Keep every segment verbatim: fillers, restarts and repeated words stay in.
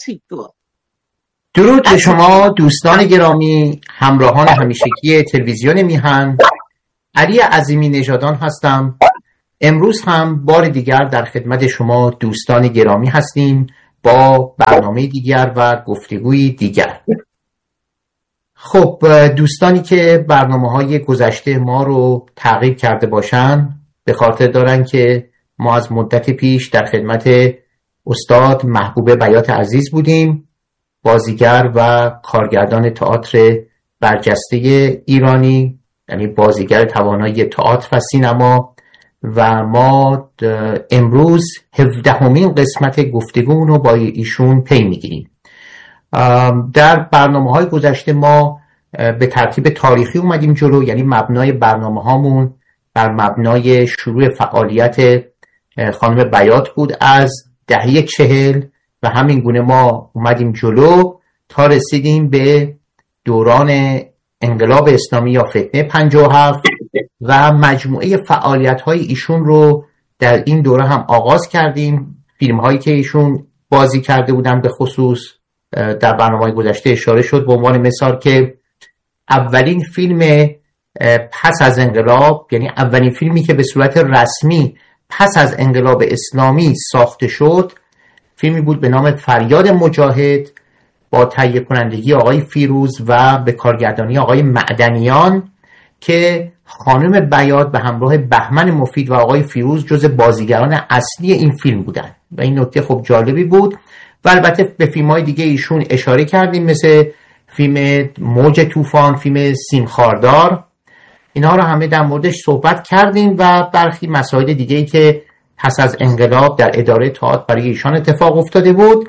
تو. درود به شما دوستان گرامی، همراهان همیشگی تلویزیون میهن. علی عظیمی نژادان هستم. امروز هم بار دیگر در خدمت شما دوستان گرامی هستیم با برنامه دیگر و گفتگوی دیگر. خب دوستانی که برنامه‌های گذشته ما رو تعقیب کرده باشن به خاطر دارن که ما از مدت پیش در خدمت استاد محبوب بیات عزیز بودیم، بازیگر و کارگردان تئاتر برجسته ایرانی، یعنی بازیگر توانایی تئاتر و سینما، و ما امروز هفدهمین قسمت گفتگو رو با ایشون پی میگیریم. در برنامه‌های گذشته ما به ترتیب تاریخی اومدیم جلو، یعنی مبنای برنامه هامون بر مبنای شروع فعالیت خانم بیات بود از دهه چهل و همین گونه ما اومدیم جلو تا رسیدیم به دوران انقلاب اسلامی یا فتنه پنجاه و هفت و مجموعه فعالیت‌های ایشون رو در این دوره هم آغاز کردیم. فیلم‌هایی که ایشون بازی کرده بودن به خصوص در برنامه‌های گذشته اشاره شد، به عنوان مثال که اولین فیلم پس از انقلاب، یعنی اولین فیلمی که به صورت رسمی پس از انقلاب اسلامی ساخته شد، فیلمی بود به نام فریاد مجاهد با تهیه کنندگی آقای فیروز و به کارگردانی آقای معدنیان که خانم بیات به همراه بهمن مفید و آقای فیروز جز بازیگران اصلی این فیلم بودن و این نکته خب جالبی بود. و البته به فیلم‌های دیگه ایشون اشاره کردیم، مثل فیلم موج طوفان، فیلم سیم خاردار، اینا رو همه در موردش صحبت کردیم و برخی مسائل دیگه‌ای که پس از انقلاب در اداره تئاتر برای ایشان اتفاق افتاده بود.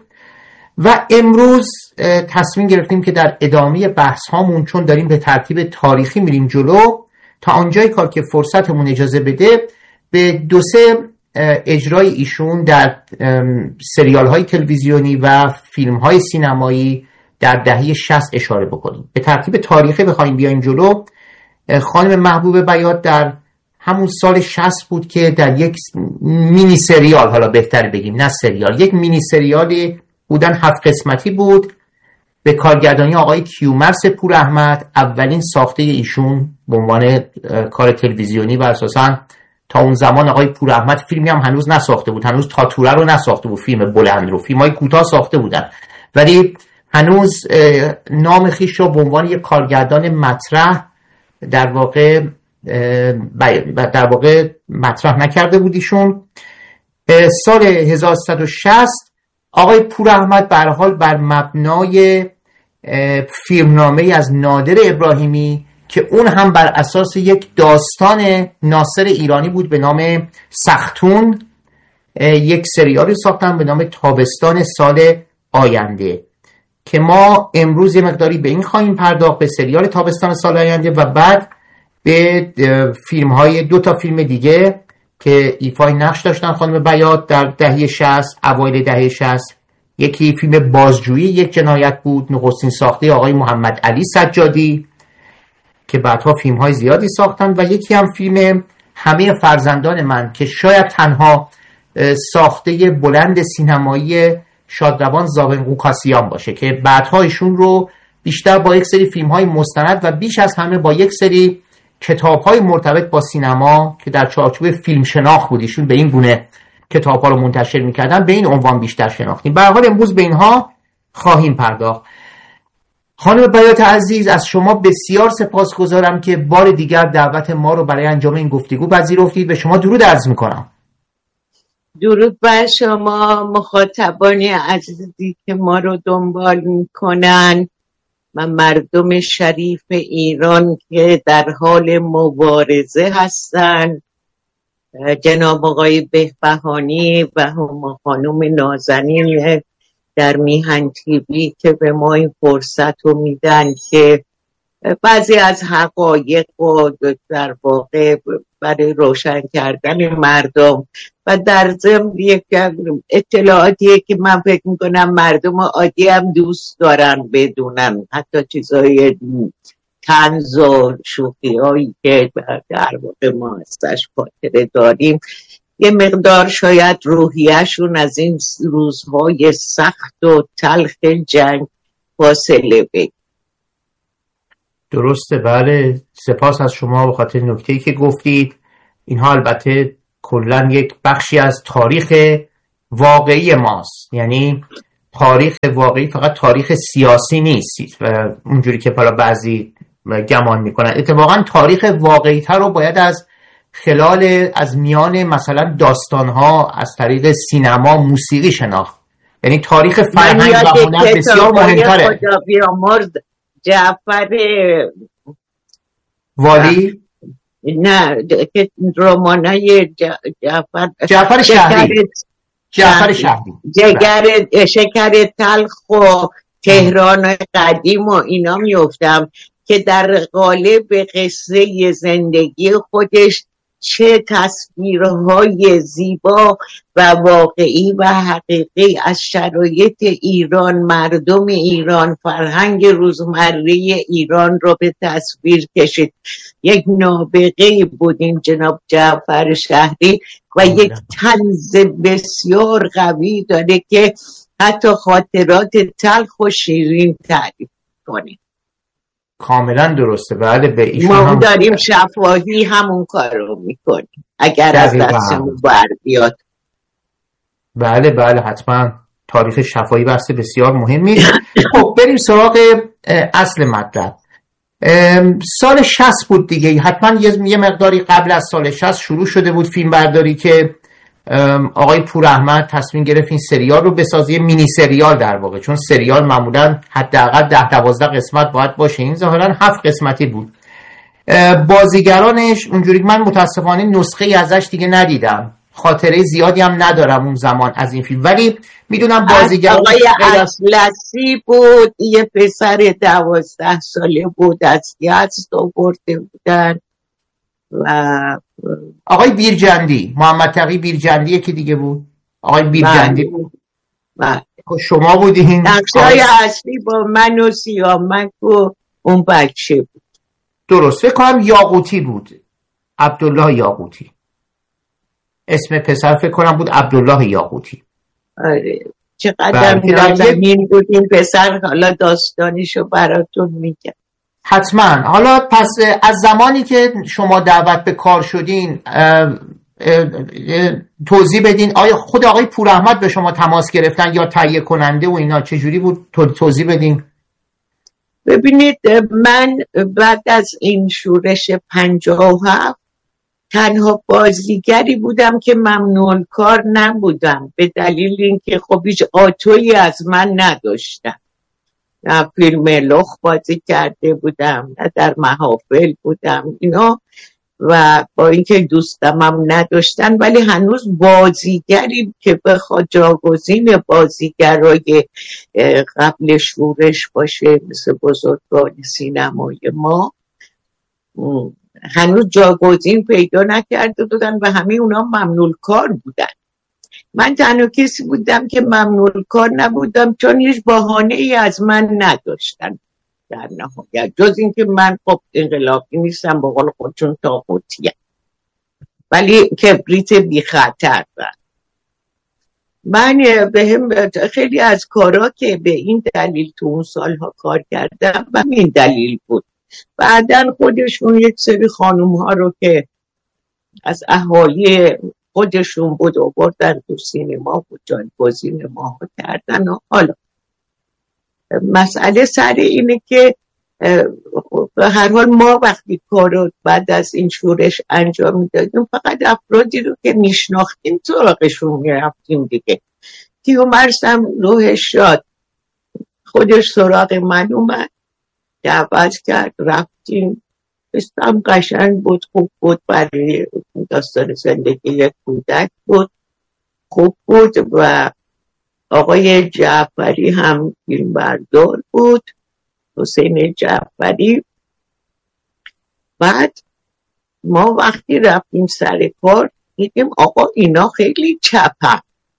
و امروز تصمیم گرفتیم که در ادامه بحث هامون، چون داریم به ترتیب تاریخی میریم جلو، تا آنجای کار که فرصتمون اجازه بده به دو سه اجرای ایشون در سریال های تلویزیونی و فیلم های سینمایی در دهه شصت اشاره بکنیم. به ترتیب تاریخی بخوایم بیایم جلو، خانم محبوب بیات در همون سال شصت بود که در یک مینی سریال، حالا بهتر بگیم نه سریال، یک مینی سریالی بودن، هفت قسمتی بود، به کارگردانی آقای کیومرث پور احمد، اولین ساخته ایشون به عنوان کار تلویزیونی و اساساً تا اون زمان آقای پور احمد فیلمی هم هنوز نساخته بود، هنوز تاتوره رو نساخته بود، فیلم بلند رو، فیلم‌های کوتاه ساخته بودن، ولی هنوز نام خیش رو به عنوان یک کارگردان مطرح در واقع در واقع مطرح نکرده بود ایشون. سال هزار و سیصد و شصت آقای پور احمد به هر حال بر مبنای فیلمنامه‌ای از نادر ابراهیمی که اون هم بر اساس یک داستان ناصر ایرانی بود به نام سختون، یک سریالی ساختن به نام تابستان سال آینده که ما امروز یه مقداری به این خواهیم پرداخت، به سریال تابستان سال آینده، و بعد به فیلم های دو تا فیلم دیگه که ایفای نقش داشتن خانم بیات در دهه شصت، اوایل دهه شصت. یکی فیلم بازجویی یک جنایت بود، نخستین ساخته آقای محمد علی سجادی که بعدها فیلم های زیادی ساختن، و یکی هم فیلم همه فرزندان من که شاید تنها ساخته بلند سینمایی شادروان زاغن قوقاسیان باشه که بعدها ایشون رو بیشتر با یک سری فیلم های مستند و بیش از همه با یک سری کتاب های مرتبط با سینما که در چارچوب فیلم شناخت بود، ایشون به این گونه کتاب ها رو منتشر میکردن، به این عنوان بیشتر شناختیم. به هر حال امروز به اینها خواهیم پرداخت. خانم بیات عزیز، از شما بسیار سپاسگزارم که بار دیگر دعوت ما رو برای انجام این گفتگو پذیرفتید. به شما درود عرض میکنم. درود بر شما مخاطبان عزیزی که ما رو دنبال میکنن و مردم شریف ایران که در حال مبارزه هستن، جناب آقای بهبهانی و هم خانم نازنین در میهن تیوی که به ما این فرصت رو میدن که بعضی از حقایق و در واقع برای روشن کردن مردم و در ضمن یک اطلاعاتیه که من فکر میکنم مردم عادی هم دوست دارن بدونن، حتی چیزای طنز و شوخی هایی که در واقع ما ازش خاطره داریم یه مقدار شاید روحیه‌شون از این روزهای سخت و تلخ جنگ فاصله بگیره. درسته، بله. سپاس از شما به خاطر نکته‌ای که گفتید. اینها البته کلاً یک بخشی از تاریخ واقعی ماست، یعنی تاریخ واقعی فقط تاریخ سیاسی نیست و اونجوری که حالا بعضی گمان میکنن. اتفاقا تاریخ واقعی تر رو باید از خلال از میان مثلا داستانها، از طریق سینما، موسیقی شناخت. یعنی تاریخ فرهنگ و هنر بسیار مهمتره. خدا بیامرز جعفر والی، نه که رمانای جعفر جعفر شهری جعفر شهری جگر شکر تلخ و تهران قدیم و اینا میفتم که در قالب قصه زندگی خودش چه تصویرهای زیبا و واقعی و حقیقی از شرایط ایران، مردم ایران، فرهنگ روزمره ایران رو به تصویر کشید. یک نابغه بود این جناب جعفر شهری و یک طنز بسیار قوی داره که حتی خاطرات تلخ و شیرین تعریف کنه. کاملا درسته، بله. به ایشون ما هم داریم شفاهی همون کار رو میکنیم اگر از دستمون بر بیاد. بله بله حتما تاریخ شفاهی بحث بسیار مهمی. خب بریم سراغ اصل مطلب. سال شصت بود دیگه، حتما یه مقداری قبل از سال شصت شروع شده بود فیلم برداری که آقای پور احمد تصمیم گرفت این سریال رو بسازه، مینی سریال در واقع، چون سریال معمولا حداقل ده دوازده قسمت باید باشه، این ظاهرا هفت قسمتی بود. بازیگرانش اونجوری من متاسفانه نسخه ازش دیگه ندیدم، خاطره زیادی هم ندارم اون زمان از این فیلم، ولی میدونم بازیگران آقای اطلسی بود، یه پسر دوازده ساله بود از یزد آورده بودن، و آقای بیرجندی، محمد تقی بیرجندی که دیگه بود، آقای بیرجندی بود. شما بودین؟ نقشای اصلی با من و سیامک و اون بچه بود. درست، فکر کنم یاقوتی بود، عبدالله یاقوتی اسم پسر، فکر کنم بود عبدالله یاقوتی. آره چقدر نازنین بود این پسر، حالا داستانیشو براتون میگم. حتما. حالا پس از زمانی که شما دعوت به کار شدین اه اه اه توضیح بدین، آیا خود آقای پور احمد به شما تماس گرفتن یا تهیه کننده و اینا چجوری بود؟ توضیح بدین. ببینید من بعد از این شورش پنجاه و هفت تنها بازیگری بودم که ممنوع کار نبودم، به دلیل اینکه خب هیچ آتویی از من نداشتم. نه فیلم لخ بازی کرده بودم، نه در محافل بودم اینا، و با اینکه دوستم هم نداشتن ولی هنوز بازیگری که بخواد جاگزین بازیگرای قبل شورش باشه مثل بزرگان سینمای ما هنوز جاگزین پیدا نکرده بودن و همه اونا ممنوع کار بودن. من تنها کسی بودم که ممنوع کار نبودم، چون هیچ بهانه ای از من نداشتن در نهایت، جز اینکه من خب انقلابی نیستم، به قول خودشون طاغوتیم، ولی کبریت بی خطر دارم. من به هم خیلی از کارا که به این دلیل تو اون سالها کار کردم و این دلیل بود. بعدن خودشون یک سری خانوم ها رو که از اهالی خودشون بود و بردن تو سینما بود جایگزین ما کردن. و حالا مسئله سر اینه که به هر حال ما وقتی کارو بعد از این شورش انجام میدادیم فقط افرادی رو که میشناختیم سراغشون میرفتیم دیگه. کیومرث روحش شاد خودش سراغ من اومد، دعوت کرد، رفتیم، بستم قشنگ بود، خوب بود، برای داستان زندگی یک کودک بود، خوب بود. و آقای جعفری هم فیلم بردار بود، حسین جعفری. بعد ما وقتی رفتیم سر کار دیدیم آقا اینا خیلی چپن،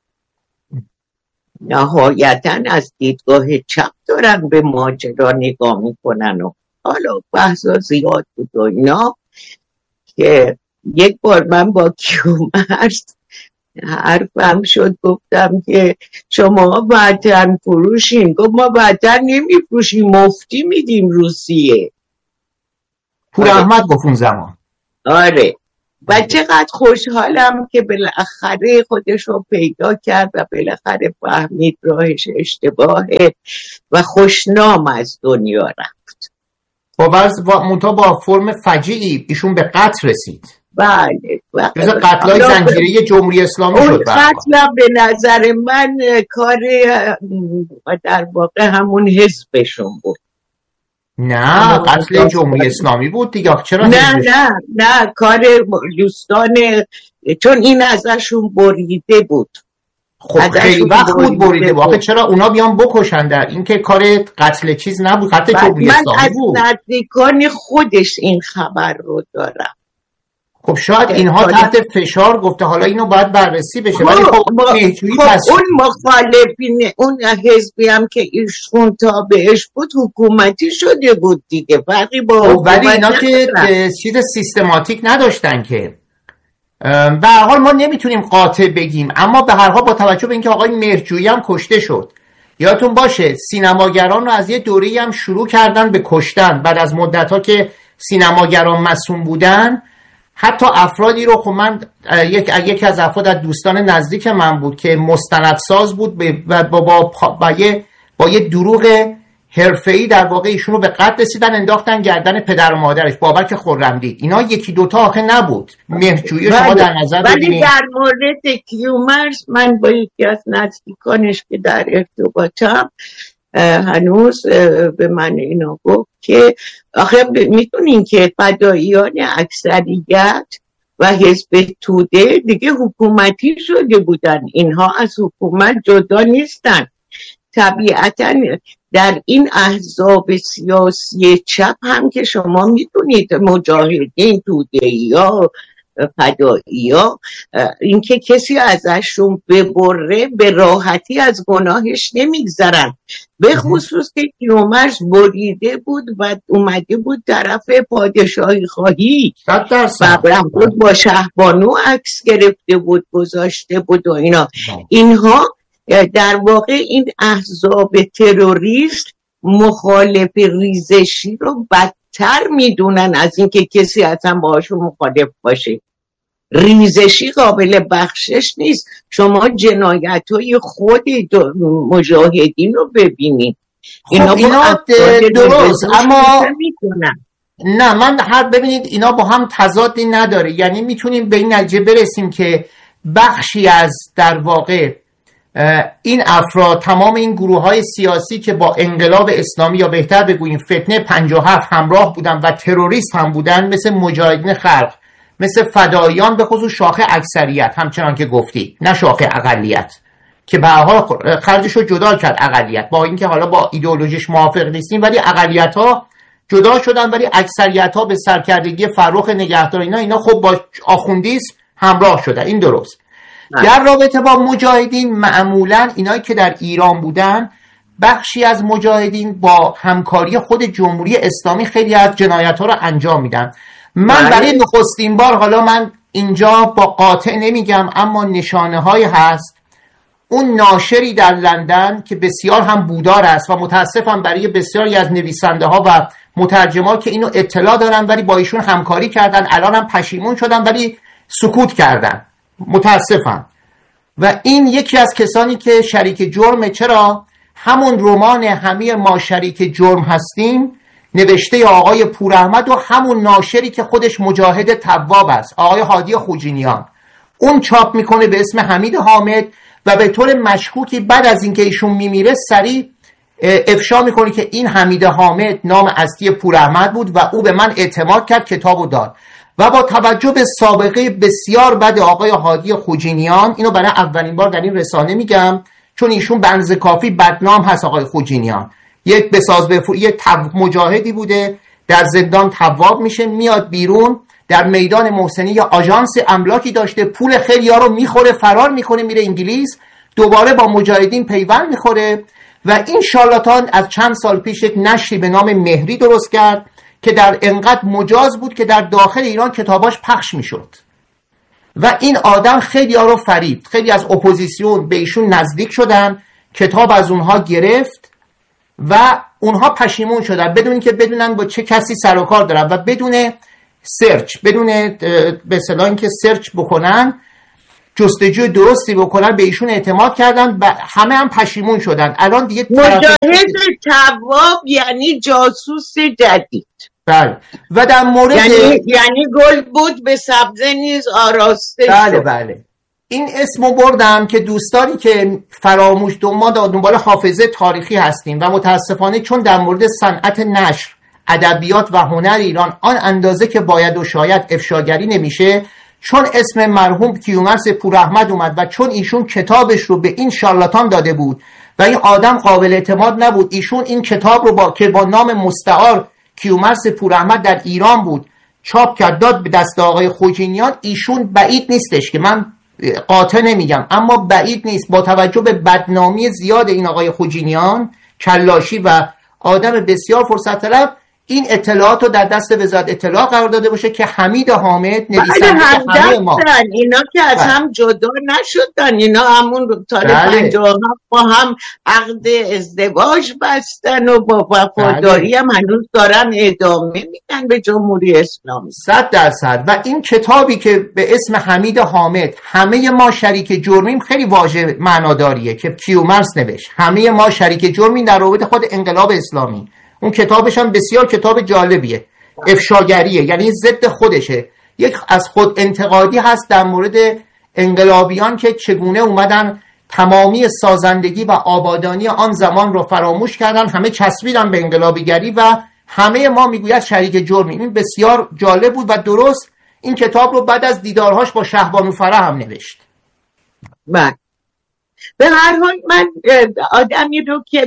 نهایتاً از دیدگاه چپ دارن به ماجرا نگاه میکنن و حالا بحثا زیاد بود و اینا، که یک بار من با کیومرث حرفم شد گفتم که شما وطن فروشین. گفت ما وطن نمی فروشیم، مفتی میدیم روسیه. پور احمد گفت اون زمان. آره. و چقدر خوشحالم که بالاخره خودش رو پیدا کرد و بالاخره فهمید راهش اشتباهه و خوشنام از دنیا رفت. با وضع منتها با فرم فجیعی ایشون به قتل رسید. بله. جز قتلای زنجیره جمهوری اسلامی شد. اون قتل به نظر من کار در واقع همون حزبشون بود. نه قتل جمهوری اسلامی بود دیگه. چرا نه نه نه کار دوستان، چون این ازشون بریده بود. خب خیلی وقت بود بریده بود. آخه چرا اونا بیان بکشن؟ در این که کار قتل چیز نبود، قتل جمهوری اسلامی بود. من از نزدیکان خودش این خبر رو دارم. خب شاید اینها تحت فشار گفته حالا اینو باید بررسی بشه. ولی خب خب اون مخالفین اون حزبی هم که ایشون تابعش بود حکومتی شده بود دیگه. فرقی با ولی اینا که چیز سیستماتیک نداشتن که. به هر حال ما نمیتونیم قاطع بگیم، اما به هر حال با توجه به اینکه آقای مهرجویی هم کشته شد، یادتون باشه سینماگران رو از یه دوره‌ای هم شروع کردن به کشتن. بعد از مدت‌ها که سینماگران مصون بودن، حتی افرادی رو، خب من یک یکی از افراد از دوستان نزدیک من بود که مستندساز بود و با با, با یه با یه دروغ حرفه‌ای در واقع ایشون رو به قتل رسیدن، انداختن گردن پدر و مادرش بابک خرمدی. اینا یکی دوتا آخه نبود. مهرجویی شما در نظر بگیرید. ولی در مورد کیومرث من با یکی از نزدیکانش که در ارتباطم هنوز به من اینا گفت که آخه میتونین که فداییان اکثریت و حزب توده دیگه حکومتی شده بودن، اینها از حکومت جدا نیستن. طبیعتا در این احزاب سیاسی چپ هم که شما میدونید مجاهدین، توده‌ای‌ها، فدایی‌ها، اینکه کسی ازشون ببره به راحتی از گناهش نمیگذرن. به خصوص که کیومرث بریده بود و اومده بود طرف پادشاهی خواهی و بود با شهبانو عکس گرفته بود گذاشته بود و اینا. اینها در واقع این احزاب تروریست مخالف ریزشی رو بدتر میدونن از اینکه کسی اصلا باهاشون مخالف باشه. ریزشی قابل بخشش نیست. شما جنایت های خود مجاهدین رو ببینید. خب اینا, اینا درست، اما نه من هر ببینید اینا با هم تضادی نداره. یعنی میتونیم به این نتیجه برسیم که بخشی از در واقع این افراد، تمام این گروه های سیاسی که با انقلاب اسلامی یا بهتر بگوییم فتنه پنجاه و هفت همراه بودن و تروریست هم بودن، مثل مجاهدین خلق، مثل فداییان، به خصوص شاخه اکثریت، همچنان که گفتی، نه شاخه اقلیت که به هر حال خرجش رو جدا کرد اقلیت، با اینکه حالا با ایدئولوژیش موافق نیستیم، ولی اقلیت ها جدا شدن ولی اکثریت ها به سرکردگی فرخ نگهدار اینا اینا خب با آخوندیسم همراه شدن. این درست. در رابطه با مجاهدین، معمولا اینایی که در ایران بودن، بخشی از مجاهدین با همکاری خود جمهوری اسلامی خیلی از جنایت ها رو انجام میدن. من برای نخستین بار، حالا من اینجا با قاطع نمیگم اما نشانه های هست، اون ناشری در لندن که بسیار هم بودار است و متاسفم برای بسیاری از نویسنده ها و مترجما که اینو اطلاع دارن ولی با ایشون همکاری کردن، الان هم پشیمون شدن ولی سکوت کردن، متاسفم. و این یکی از کسانی که شریک جرمه. چرا؟ همون رمان همه ما شریک جرم هستیم نوشته آقای پور احمد و همون ناشری که خودش مجاهد تواب است، آقای هادی خوجینیان، اون چاپ میکنه به اسم حمید حامد و به طور مشکوکی بعد از اینکه ایشون میمیره سریع افشا میکنه که این حمید حامد نام اصلی پور احمد بود و او به من اعتماد کرد، کتابو داد. و با توجه به سابقه بسیار بد آقای هادی خوجینیان، اینو برای اولین بار در این رسانه میگم چون ایشون به اندازه کافی بدنام هست، آقای خوجینیان یک بساز بفور یک مجاهدی بوده، در زندان تواب میشه، میاد بیرون، در میدان محسنی یا آژانس املاکی داشته، پول خیلی ها رو میخوره، فرار میکنه، میره انگلیس، دوباره با مجاهدین پیوند میخوره و این شارلاتان از چند سال پیش یک نشری به نام مهری درست کرد که در انقدر مجاز بود که در داخل ایران کتاباش پخش میشد. و این آدم خیلی ها رو فریب. خیلی از اپوزیسیون به ایشون نزدیک شدن، کتاب از اونها گرفت و اونها پشیمون شدن بدون که بدونن با چه کسی سر و کار دارن و بدون سرچ، بدون به اصطلاح اینکه سرچ بکنن، جستجوی درستی بکنن، به ایشون اعتماد کردن و همه هم پشیمون شدن. الان دیگه مجاهد تواب یعنی جاسوس جدید. بله. و در مورد یعنی یعنی گل بود به سبزه نیز آراسته. بله بله. این اسمو بردم که دوستانی که فراموش دنبال دنبال حافظه تاریخی هستیم و متاسفانه چون در مورد صنعت نشر، ادبیات و هنر ایران آن اندازه که باید و شاید افشاگری نمیشه، چون اسم مرحوم کیومرث پوراحمد اومد و چون ایشون کتابش رو به این شارلاتان داده بود و این آدم قابل اعتماد نبود، ایشون این کتاب رو با که با نام مستعار کیومرث پوراحمد در ایران بود چاپ کرد، داد به دست آقای خوجینیان. ایشون بعید نیستش که من قاطع نمیگم، اما بعید نیست با توجه به بدنامی زیاد این آقای خوجینیان، کلاشی و آدم بسیار فرصت طلب، این اطلاعات رو در دست وزارت اطلاع قرار داده باشه که حمید حامد نویسنده همه ما. اینا که از بله. هم جدا نشدن، اینا همون سال پنجاه و هفت با هم عقد ازدواج بستن و با وفاداری بله. هم هنوز دارن ادامه میدن به جمهوری اسلامی. صد درصد. و این کتابی که به اسم حمید حامد همه ما شریک جرمیم خیلی واژه معناداریه که کیومرث نوشت، همه ما شریک جرمیم در رابطه خود انقلاب اسلامی. اون کتابش هم بسیار کتاب جالبیه، افشاگریه، یعنی ضد خودشه. یک از خود انتقادی هست در مورد انقلابیان که چگونه اومدن تمامی سازندگی و آبادانی آن زمان رو فراموش کردن، همه چسبیدن به انقلابیگری و همه ما میگوید شریک جرمیم. این بسیار جالب بود و درست این کتاب رو بعد از دیدارهاش با شهبانوفره هم نوشت. من به هر حال من آدمی رو که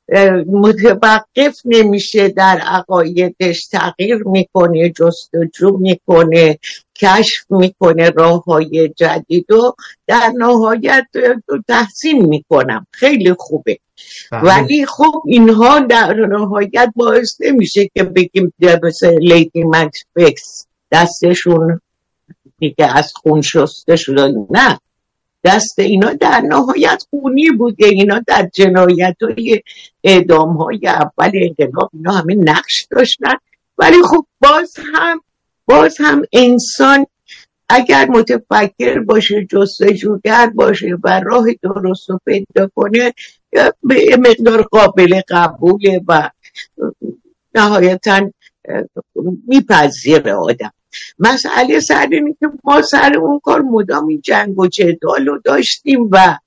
متوقف نمیشه در عقایدش، تغییر میکنه، جستجو میکنه، کشف میکنه راههای جدید و در نهایت تحسین میکنم، خیلی خوبه. ولی خب اینها در نهایت باعث نمیشه که بگیم مثل لیدی مکبث دستشون دیگه از خون شسته شده. نه، دست اینا در نهایت خونی بوده. اینا در جنایت های اعدام های اول انقلاب اینا همه نقش داشتن. ولی خب باز هم باز هم انسان اگر متفکر باشه، جستجوگر باشه و راه درست رو پیدا کنه، به مقدار قابل قبوله و نهایتا میپذیره آدم. مسئله سر اینه که ما سر اون کار مدام این جنگ و جدال رو داشتیم و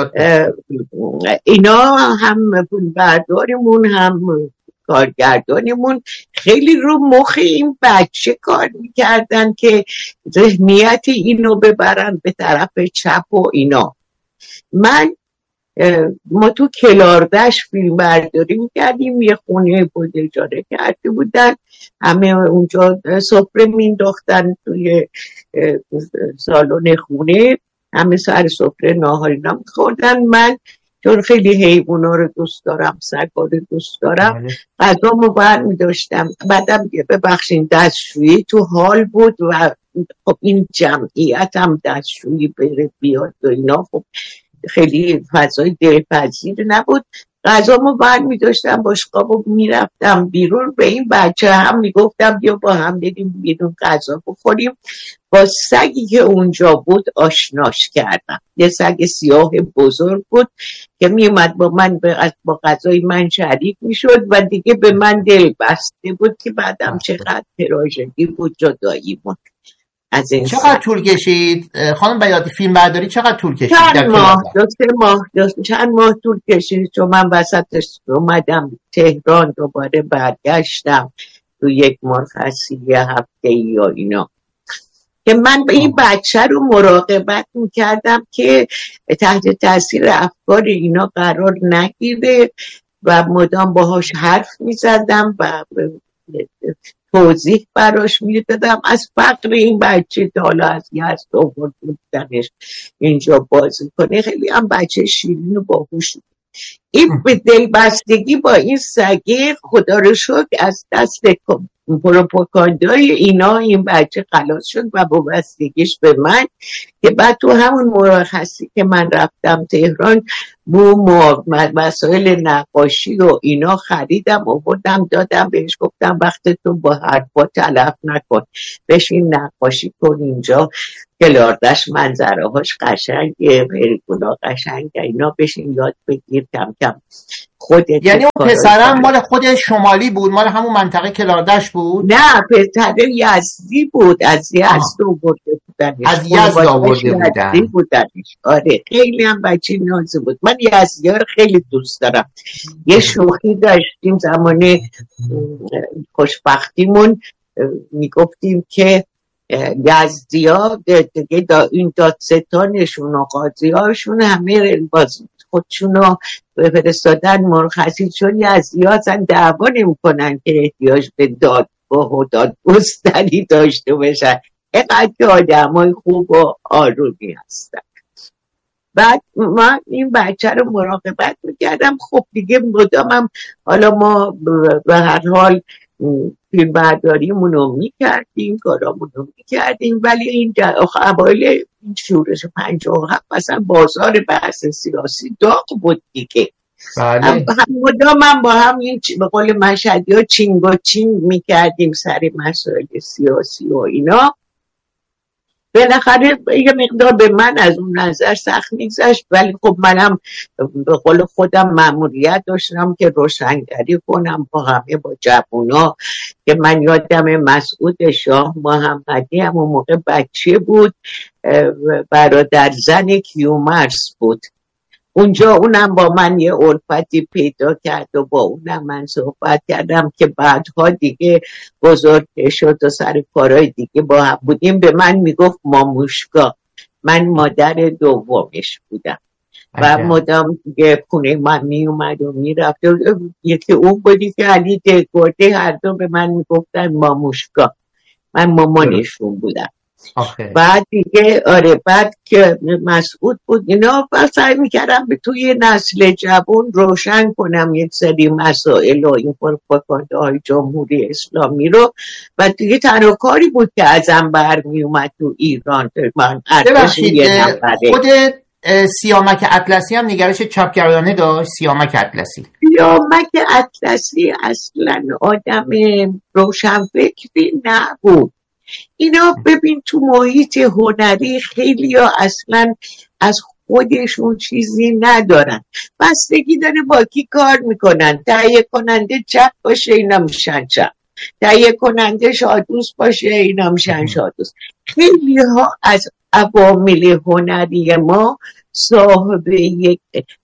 اینا هم پول بردارمون هم کارگردانمون خیلی رو مخ این بچه کار میکردن که ذهنیت اینو ببرن به طرف چپ و اینا. من ما تو کلاردش فیلم برداری میکردیم، یه خونه بود اجاره کرده بودن، همه اونجا سفره مینداختن توی سالن خونه، همه سر سفره ناهار اینا میخوردن. من چون خیلی حیوونا رو دوست دارم، سگا رو دوست دارم، غذامو برمی‌داشتم. بعدم ببخشین دستشویی تو حال بود و خب این جمعیت هم دستشویی بره بیاد و اینا، خب خیلی فضای دلپذیر نبود. غذامو برمی‌داشتم باشقابو میرفتم بیرون، به این بچه هم میگفتم بیا با هم بریم بیرون غذا بخوریم. با سگی که اونجا بود آشناش کردم، یه سگ سیاه بزرگ بود که میومد با من با غذای من شریک میشد و دیگه به من دل بسته بود که بعدم چقدر تراژدی بود جدایی بود از این. چقدر طول کشید خانم بیاتی فیلم برداری؟ چقدر طول کشید؟ چند ماه دو سه ماه دو چند ماه طول کشید، چون من وسطش اومدم تهران، دوباره برگشتم تو یک مرخصی هفته یا اینا که من به این بچه رو مراقبت میکردم که تحت تاثیر افکار اینا قرار نگیره و مدام باهاش حرف میزدم و توضیح براش میدادم از فقر این بچه تا حالا از یزد آورد بودنش اینجا بازی کنه. خیلی هم بچه شیرین و باهوش. این به دلبستگی با این سگه خدا رو شکر از دست پروپاگاندای اینا این بچه خلاص شد و وابستگیش به من، که بعد تو همون مرخصی که من رفتم تهران بو مسائل نقاشی و اینا خریدم آوردم دادم بهش، گفتم وقت تو با حرفا تلف نکن، بشین نقاشی کن اینجا، کلاردش منظره هاش قشنگه، پریگولا قشنگه، اینا بشین یاد بگیر کم کم خودت. یعنی اون پسرم مال خود شمالی بود، مال همون منطقه کلاردش بود؟ نه پسر یزدی بود، از یزد آورده بودنش، از یزد آورده بودن. بودنش. آره خیلی هم بچه نازی بود. من یزدی ها رو خیلی دوست دارم. یه شوخی داشتیم زمان خوشبختیمون، میگفتیم که یزدی ها دیگه دا این دادستانشون و قاضی هاشون همه باز خودشونو فرستادن مرخصی، چون یزدی ها اصلا دعوا نمی کنن که احتیاج به دادگاه و دادگستری داشته باشن، اینقدر که آدم های خوب و آرومی هستن. بعد من این بچه رو مراقبت میکردم. خب دیگه مدامم حالا ما به هر حال فیلم برداریمون رو میکردیم، کارامون رو میکردیم، ولی این اوایل این شورش پنجاه و هفت مثلا بازار بحث سیاسی داغ بود دیگه. بله. هم مدام هم با هم این به قول مشهدی ها چینگ و چینگ میکردیم سر مسائل سیاسی و اینا. بالاخره یه مقدار به من از اون نظر سخت میگذشت، ولی خب منم به قول خودم مأموریت داشتم که روشنگری کنم با همه با جوونا، که من یادم مسعود شاه محمدی همون موقع بچه بود، برادر زن کیومرث بود اونجا، اونم با من یه الفتی پیدا کرد و با اونم من صحبت کردم که بعدها دیگه بزرگ شد و سر کارهای دیگه با هم بودیم. به من میگفت ماموشکا، من مادر دومش بودم و مدام دیگه خونه من میومد و میرفت. یکی اون بودی که علی دگرده، هر دو به من میگفتن ماموشکا، من مامانشون بودم. آخه. بعد دیگه آره بعد که مسعود بود اینا سعی میکردم به توی نسل جوان روشن کنم یک سری مسائل و این پروپاگانده های جمهوری اسلامی رو، و دیگه تنها کاری بود که ازم برمی اومد تو ایران. من ببخشید خود سیامک اطلسی هم نگرش چپگرایانه داشت؟ سیامک اطلسی سیامک اطلسی اصلا آدم روشنفکری نبود. اینا ببین تو محیط هنری خیلی ها اصلا از خودشون چیزی ندارن، بستگی داره با کی کار میکنن. تهیه کننده چپ باشه اینا میشن چپ، تهیه کننده شادوست باشه اینا میشن شادوست. خیلی ها از عوامل هنری ما صاحب یک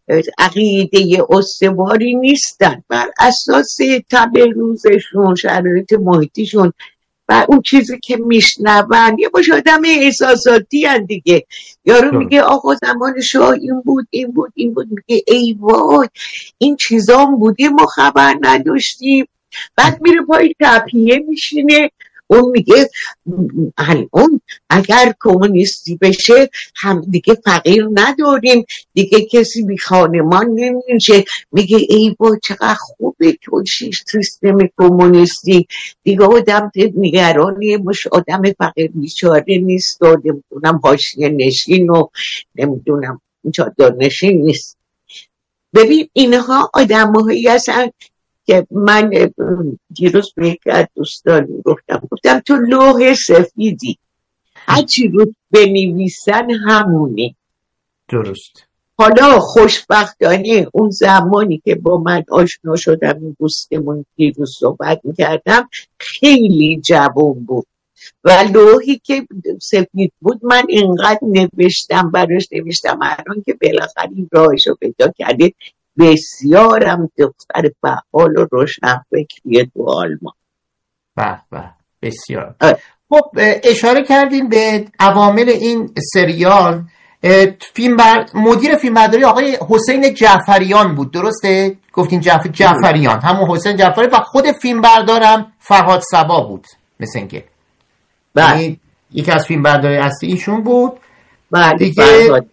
عقیده استواری نیستن، بر اساس طبع روزشون، شرایط محیطیشون و اون چیزی که میشنون. یه باش آدم احساساتی هن دیگه. یارو میگه آقا زمان شاه این بود این بود این بود، میگه ای وای این چیزا بوده ما خبر نداشتیم. بعد میره پای تپیه میشینه، اون میگه الان اگر کمونیستی بشه هم دیگه فقیر نداریم دیگه، کسی بی خانمان نمیشه. میگه ای با چقدر خوبه که سیستم کمونیستی دیگه آدم نگرانی مش آدم فقیر بیچاره نیست و نمیدونم حاشیه نشین و نمیدونم چادر نشین نیست. ببین اینها آدم هایی هستن که من دیروز به یک از دوستانی گفتم گفتم تو لوح سفیدی، هرچی رو بنویسن همونه. درست. حالا خوشبختانه اون زمانی که با من آشنا شدم این دوستمون دیروز صحبت میکردم خیلی جوان بود و لوحی که سفید بود من اینقدر نوشتم براش نوشتم الان که بالاخره این راهشو پیدا کرده. بسیارم دختر فعال و روشنفکری تو آلمان. به به بسیار. خب اشاره کردین به عوامل این سریال. فیلم بر... مدیر فیلمبرداری آقای حسین جعفریان بود، درسته؟ گفتین جعف... جعفریان همون حسین جعفری، و خود فیلمبردارم فرهاد صبا بود مثل اینکه. بله. یکی از فیلمبرداری اصلی ایشون بود. بله. دیگه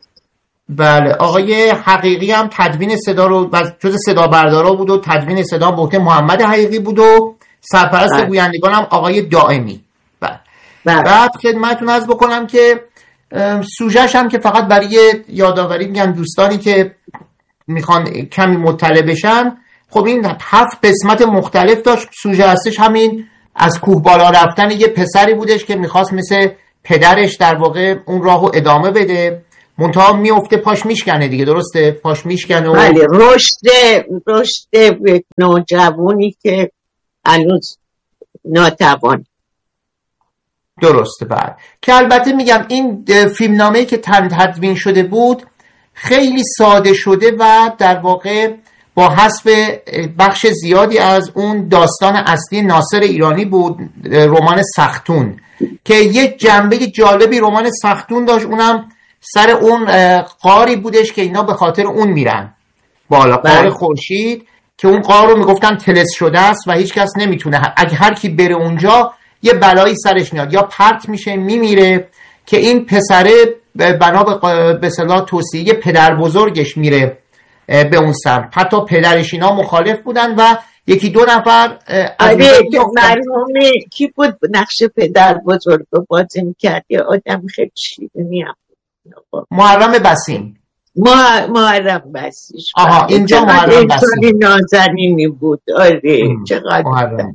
بله آقای حقیقی هم تدوین صدا رو جز صدا بردارا بود و تدوین صدا به عهده محمد حقیقی بود و سرپرست گویندگان هم آقای دائمی. بعد بعد خدمتتون عرض بکنم که سوژه‌ش هم که فقط برای یادآوری میگم دوستانی که میخوان کمی مطلع بشن، خب این هفت قسمت مختلف داشت. سوژه هستش همین از کوه بالا رفتن یه پسری بودش که میخواست مثل پدرش در واقع اون راهو ادامه بده، منتها میفته پاش میشکنه دیگه، درسته؟ پاش میشکنه و بله، رشد رشد نوجوانی که هنوز ناتوان. درسته. بعد که البته میگم این فیلمنامه‌ای که تدوین شده بود خیلی ساده شده و در واقع با حذف بخش زیادی از اون داستان اصلی ناصر ایرانی بود، رمان سختون، که یک جنبه جالبی رمان سختون داشت، اونم سر اون غاری بودش که اینا به خاطر اون میرن بالا، غار خورشید، که اون غار رو میگفتن طلسم شده است و هیچ کس نمیتونه، اگه هر کی بره اونجا یه بلایی سرش میاد، یا پرت میشه میمیره، که این پسره بنا به اصطلاح توصیه پدر بزرگش میره به اون سمت. حتی پدرش اینا مخالف بودن و یکی دو نفر از مرحوم کی بود نقش پدر بزرگ رو بازی میکرد؟ یه آدم خیلی شیرینی هم محرم بسیم. محرم بسیم. آها، اینجا محرم بسیم نازنینی بود. آره چقدر محرم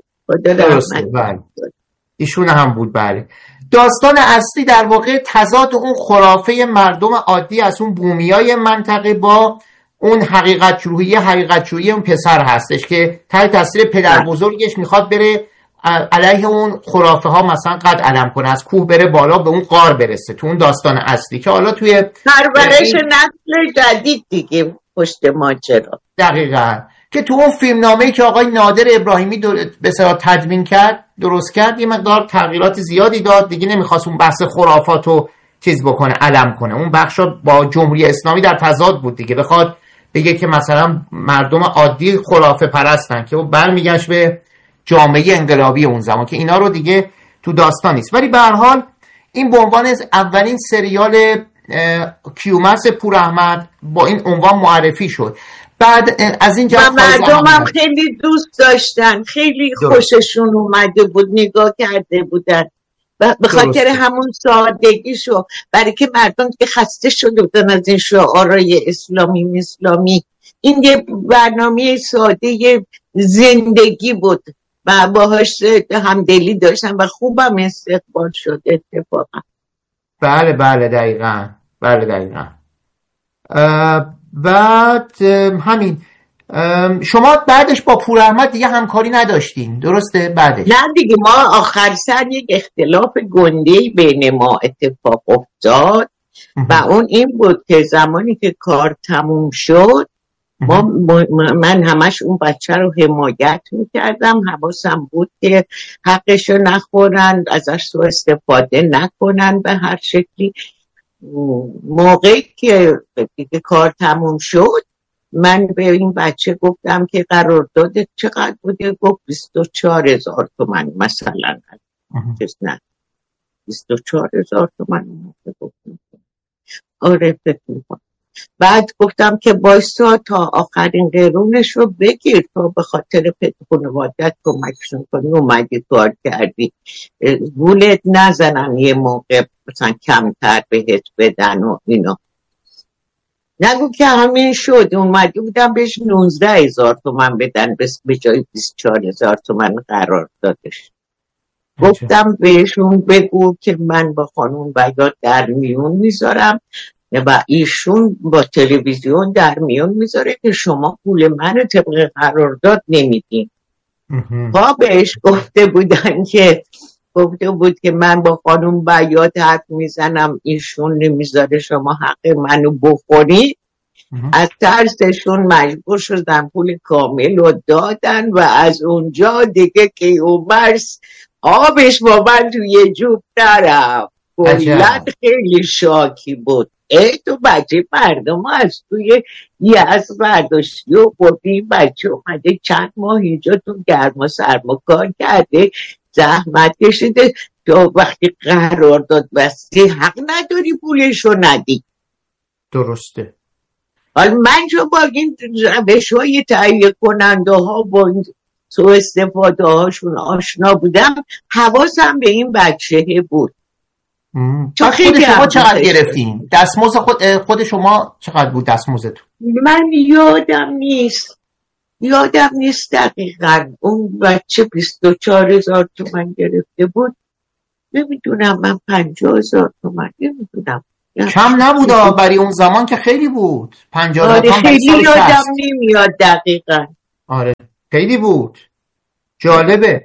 بسیم. ایشون هم بود. بله. داستان اصلی در واقع تضاد اون خرافه مردم عادی از اون بومیای منطقه با اون حقیقت جویی حقیقت جویی اون پسر هستش که تحت تاثیر پدر بزرگش میخواد بره علیه اون خرافه ها مثلا قد علم کنه، از کوه بره بالا به اون غار برسه، تو اون داستان اصلی که حالا توی پرورش نسل جدید دیگه پشت ماجرا. دقیقاً. که تو اون فیلمنامه‌ای که آقای نادر ابراهیمی به اصطلاح تدوین کرد، درست کرد، یه مقدار تغییرات زیادی داد دیگه، نمیخواست اون بحث خرافاتو چیز بکنه، علم کنه. اون بخشا با جمهوری اسلامی در تضاد بود دیگه، بخواد بگه که مثلا مردم عادی خرافه پرستن، که اون برمیگشت به جامعه انقلابی اون زمان، که اینا رو دیگه تو داستان نیست. ولی به هر حال این به عنوان اولین سریال کیومرث پوراحمد با این عنوان معرفی شد. بعد از این و مردم هم خیلی دوست داشتن، خیلی خوششون اومده بود، نگاه کرده بودن و به خاطر همون سادگیشو، برای که مردم که خسته شده بودن از این شعارهای اسلامی اسلامی. این یه برنامه ساده زندگی بود و باهاش همدلی داشتن و خوبم استقبال شد اتفاقا. بله بله دقیقاً. بله دقیقاً. بعد همین شما بعدش با پوراحمد دیگه همکاری نداشتین، درسته؟ بعدش نه دیگه، ما آخر سر یک اختلاف گنده‌ای بین ما اتفاق افتاد و اون این بود که زمانی که کار تموم شد ما من همش اون بچه رو حمایت میکردم، حواسم بود که حقشو نخورن، ازش سوء استفاده نکنن به هر شکلی. موقعی که کار تموم شد من به این بچه گفتم که قرارداد چقدر بوده؟ گفت بیست و چهار هزار تومن مثلا. نه بیست و چهار هزار تومن. آره فکر میکنم. بعد گفتم که بایستا تا آخرین قرونش رو بگیر، تا به خاطر خانوادت کمکشون کنی، اومدی کار کردی، گولت نزنن یه موقع مثلا کمتر بهت بدن و اینا. نگو که همین شد، اومدی بودم بهش نوزده هزار تومن بدن به جای بیست و چهار هزار تومن قرار دادش. گفتم بهشون بگو که من با خانون بیاد در میون میذارم و ایشون با تلویزیون در میون میذاره که شما پول من طبق قرارداد نمیدین. ها بهش گفته بودن که گفته بود که من با خانم بیاد حرف میزنم، ایشون نمیذاره شما حق منو بخورید. از ترسشون مجبور شدن پول کامل رو دادن و از اونجا دیگه کیومرث آبش با من توی جوب نرفت. کلاً خیلی شاکی بود. ای تو بچه مردم از توی یزد برداشتی و بردی، بچه اومده چند ماه اینجا تو گرم و سرما کار کرده، زحمت کشیده، تو وقتی قرار داد بستی حق نداری پولشو ندی. درسته. حالا من جو با این روش های تهیه کننده ها با این سوء استفاده هاشون آشنا بودم، حواسم به این بچه بود. چون خود شما چقدر گرفتین؟ دستمزد خود, خود شما چقدر بود دستمزدتون؟ من یادم نیست یادم نیست دقیقا. اون بچه بیست و چهار هزار تومن گرفته بود. نمیدونم، من پنجاه هزار تومن نمیدونم. کم نبوده برای اون زمان که خیلی بود. پنجاه هزار تومن خیلی یادم نمیاد دقیقا. آره خیلی بود. جالبه.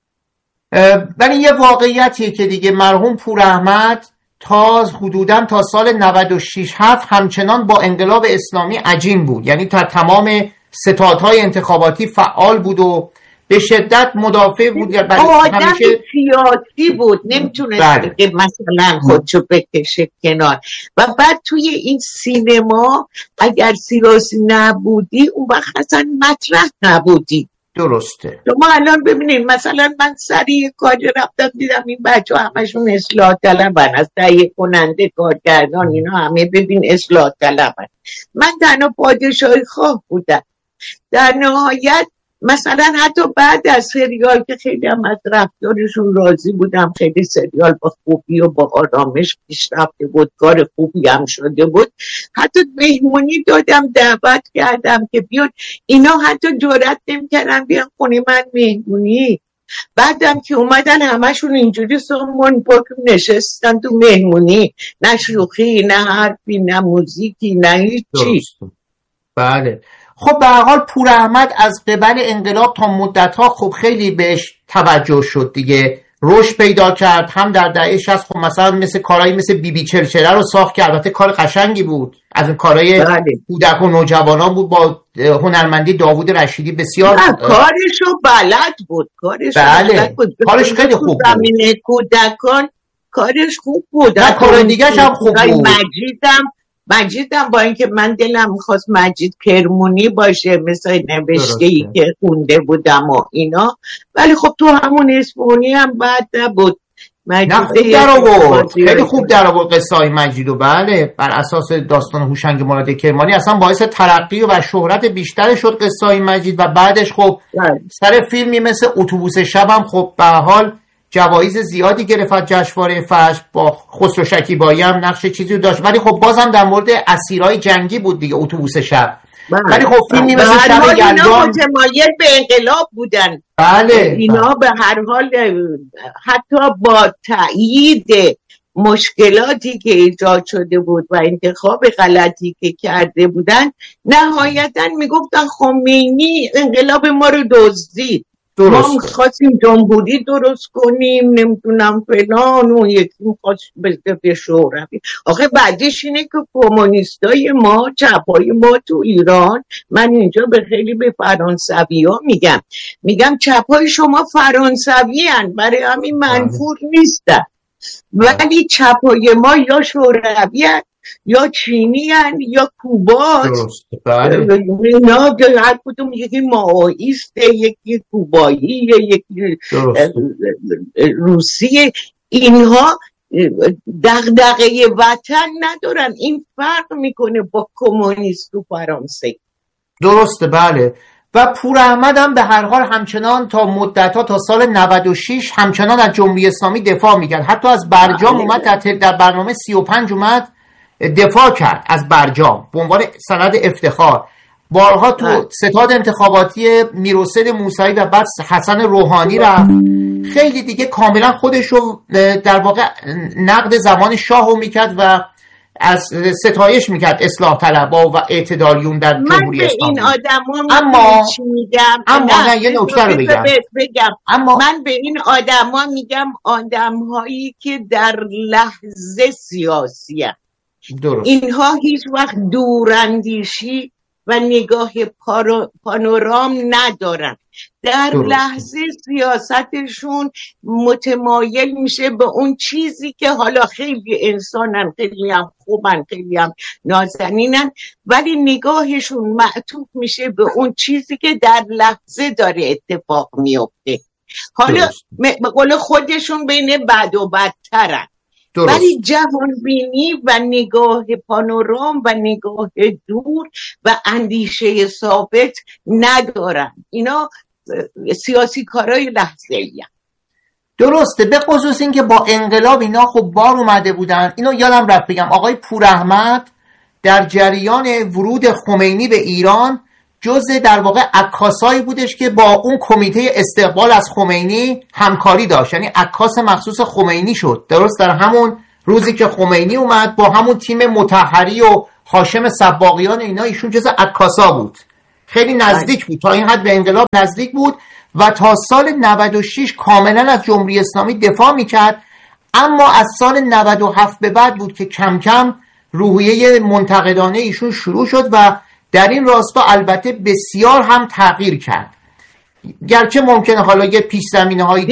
ولی یه واقعیتیه که دیگه مرحوم پور احمد تا حدوداً تا سال نود و شش هفت همچنان با انقلاب اسلامی عجین بود. یعنی تا تمام ستادهای انتخاباتی فعال بود و به شدت مدافع بود. آدم همیشه سیاسی بود، نمیتونست که مثلا خودشو بکشه کنار. و بعد توی این سینما اگر سیاسی نبودی اون وقت اصلا مطرح نبودی. درسته. شما الان ببینید مثلا من سریع کاری رفتم دیدم این بچه ها همشون اصلاح طلبن، از تهیه کننده کارگردان اینا همه ببین اصلاح طلبن. من تنها پادشاهی خواه بودم. در نهایت مثلا حتی بعد از سریال که خیلی هم از رفتارشون راضی بودم، خیلی سریال با خوبی و با آرامش پیش رفته بود، کار خوبی هم شده بود، حتی مهمونی دادم، دعوت کردم که بیان. اینا حتی جرئت نمی‌کردن بیان خونه من مهمونی. بعدم که اومدن همشون اینجوری سامون پاکم نشستن تو مهمونی، نه شوخی نه حرفی نه موزیکی نه هیچی. بله. خب به هر حال پور احمد از قبل انقلاب تا مدت‌ها خب خیلی بهش توجه شد دیگه، رشد پیدا کرد. هم در دهه شصت خب مثلا مثل کارهایی مثل بی بی چرچره رو ساخت که البته کار قشنگی بود، از این کارهای کودک و نوجوانان بود با هنرمندی داوود رشیدی بسیار. کارشو بلد بود، کارش بله. بلد بود. کارش خیلی خوب بود. زمینه کودکان کارش خوب بود. نه کار دیگه هم خوب بود. مجیدم مجیدم با اینکه من دلم میخواست مجید کرمونی باشه مثل نوشته‌ای که خونده بودم و اینا، ولی خب تو همون اسمونی هم بد نبود. نه خوب در آورد، خیلی خوب در آورد قصه های مجیدو. بله بر اساس داستان هوشنگ مراد کرمانی اصلا باعث ترقی و شهرت بیشتر شد قصه های مجید و بعدش خب سر فیلمی مثل اتوبوس شب هم خب به حال جوایز زیادی گرفت. جشنواره فجر با خسرو شکیبایی هم نقش چیزی داشت، ولی خب بازم در مورد اسیرای جنگی بود دیگه اتوبوس شب. ولی خب فیلمی مثل شب یلدا اینا متمایل به انقلاب بودن. بله اینا به هر حال حتی با تأیید مشکلاتی که ایجاد شده بود و انتخاب غلطی که کرده بودن، نهایتاً میگفتن خمینی انقلاب ما رو دزدید. درست. ما میخواستیم جمهوری درست کنیم نمیدونم فلان، و یکی میخواست به شوروی. آخه بعدش اینه که کمونیستای ما، چپای ما تو ایران، من اینجا به خیلی به فرانسوی ها میگم میگم چپای شما فرانسوی هن، برای همین منفور نیستن، ولی چپای ما یا شوروی هن یا چینی هن یا کوبا. درسته. بله. اینا هر کدوم یکی ماوئیسته، یکی کوبایی، یکی روسیه. اینها دغدغه وطن ندارن. این فرق میکنه با کمونیست تو فرانسه. درسته. بله. و پور احمد هم به هر حال همچنان تا مدت‌ها تا سال نود و شش همچنان از جمهوری اسلامی دفاع میکرد. حتی از برجام اومد در, در برنامه سی و پنج اومد دفاع کرد از برجام به عنوان سند افتخار. بارها تو ستاد انتخاباتی میرحسین موسوی و بعد حسن روحانی رفت. خیلی دیگه کاملا خودش رو در واقع نقد زمان شاه رو میکرد و از ستایش میکرد اصلاح طلبها و اعتدالیون در جمهوری اسلامی. من به این آدما اما میگم اما نه, نه یه نکته رو بگم. بگم اما من به این آدما میگم آدمهایی که در لحظه سیاسی هست. درست. اینها هیچ وقت دوراندیشی و نگاه پانورام ندارن. در درست. لحظه سیاستشون متمایل میشه به اون چیزی که حالا خیلی انسانن، خیلی هم خوبن، خیلی هم نازنینن، ولی نگاهشون معطوف میشه به اون چیزی که در لحظه داره اتفاق میفته. حالا به قول خودشون بین بد و بدترن. درست. ولی جهانبینی و نگاه پانورام و نگاه دور و اندیشه ثابت ندارن. اینا سیاسی کارای لحظه ای. درسته، به خصوص این که با انقلاب اینا خب بار اومده بودن. اینو یادم رفت بگم آقای پوراحمد در جریان ورود خمینی به ایران جزء در واقع عکاسایی بودش که با اون کمیته استقبال از خمینی همکاری داشت، یعنی عکاس مخصوص خمینی شد. درست در همون روزی که خمینی اومد با همون تیم مطهری و هاشم سباقیان اینا ایشون جزء عکاسا بود، خیلی نزدیک بود، تا این حد به انقلاب نزدیک بود و تا سال نود و شش کاملا از جمهوری اسلامی دفاع میکرد. اما از سال نود و هفت به بعد بود که کم کم روحیه منتقدانه ایشون شروع شد و در این راستا البته بسیار هم تغییر کرد، گرچه ممکنه حالا یه پیش زمینه هایی